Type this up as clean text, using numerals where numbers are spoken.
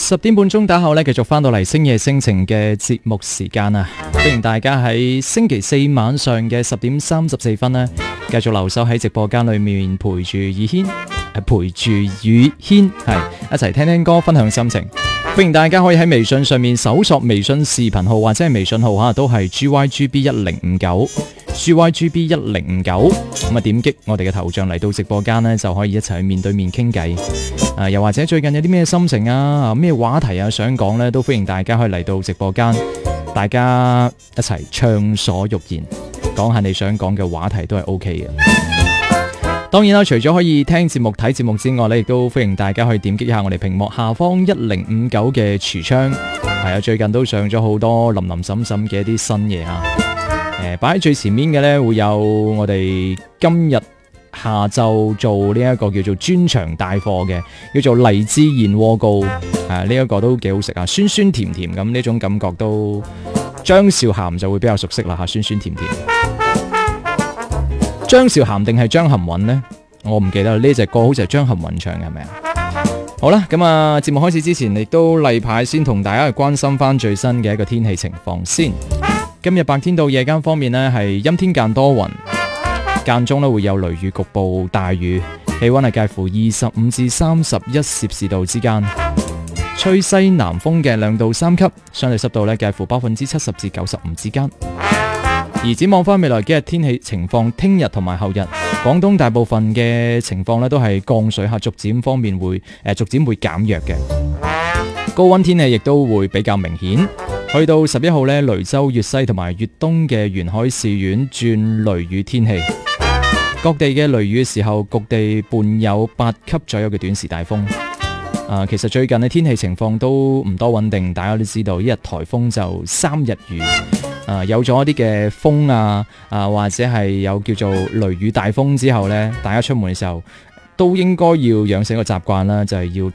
10點半鐘打後咧，繼續翻到嚟星夜星情嘅節目時間啊！歡迎大家喺星期四晚上嘅10點34分呢，繼續留守喺直播間裏面陪住宇軒，係一齊聽聽歌，分享心情。歡迎大家可以喺微信上面搜索微信視頻號或者係微信號吓，都係 GYGB1059，GYGB1059，咁啊點擊我哋嘅頭像嚟到直播間呢，就可以一齊去面對面傾偈。又或者最近有啲咩心情啊，咩話題啊想講呢，都歡迎大家可以嚟到直播間，大家一齊暢所欲言，講下你想講嘅話題都係 OK 嘅。當然啦，除咗可以聽節目睇節目之外呢，亦都歡迎大家可以點擊一下我哋屏幕下方1059嘅櫥窗。係啊，最近都上咗好多林林沈沈嘅一啲新嘢啊。擺喺最前面嘅呢，會有我哋今日下晝做呢一個叫做專場帶貨嘅，叫做荔枝燕窩糕。呢一個都幾好食啊，酸酸甜甜咁，呢種感覺都張韶涵就會比較熟悉啦吓，酸酸甜甜。張韶涵定係張含韻呢？我唔記得啦，呢隻歌好似係張含韻唱嘅，係咪啊？好啦，咁啊，節目開始之前，亦都例牌先同大家去關心翻最新嘅一個天氣情況先。今日白天到夜間方面呢，係陰天間多雲，間中呢會有雷雨，局部大雨，氣溫係介乎25至31攝氏度之間，吹西南風嘅2到3級，相對濕度呢介乎70%至95%之間。而展望翻未來幾日天氣情況，聽日同埋後日，廣東大部分嘅情況呢都係降水下，逐漸會減弱嘅。高溫天氣亦都會比較明顯。去到11號呢，雷州、粵西同埋粵東嘅沿海市縣轉雷雨天氣。各地嘅雷雨嘅時候，局地伴有8級左右嘅短時大風。其實最近嘅天氣情況都唔多穩定，大家都知道，一日颱風就3日雨。有咗一啲嘅風或者係有叫做雷雨大風之後呢，大家出門嘅時候都應該要養成一個習慣啦，就係要